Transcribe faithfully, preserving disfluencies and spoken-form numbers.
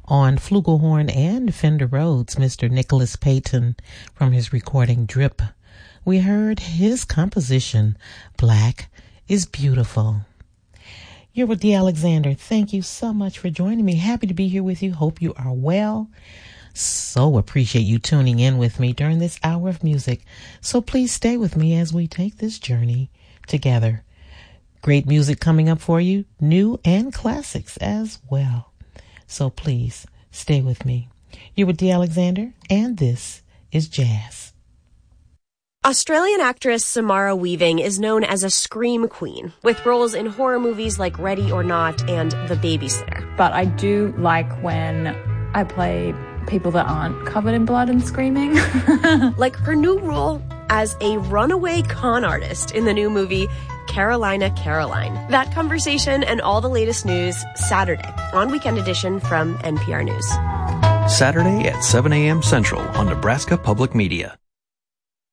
On flugelhorn and Fender Rhodes, Mister Nicholas Payton from his recording Drip. We heard his composition, Black is Beautiful. You're with Dee Alexander. Thank you so much for joining me. Happy to be here with you. Hope you are well. So appreciate you tuning in with me during this hour of music. So please stay with me as we take this journey together. Great music coming up for you, new and classics as well. So please stay with me. You're with Dee Alexander, and this is Jazz. Australian actress Samara Weaving is known as a scream queen, with roles in horror movies like Ready or Not and The Babysitter. But I do like when I play people that aren't covered in blood and screaming. Like her new role as a runaway con artist in the new movie Carolina Caroline. That conversation and all the latest news Saturday on Weekend Edition from N P R News. Saturday at seven a.m. Central on Nebraska Public Media.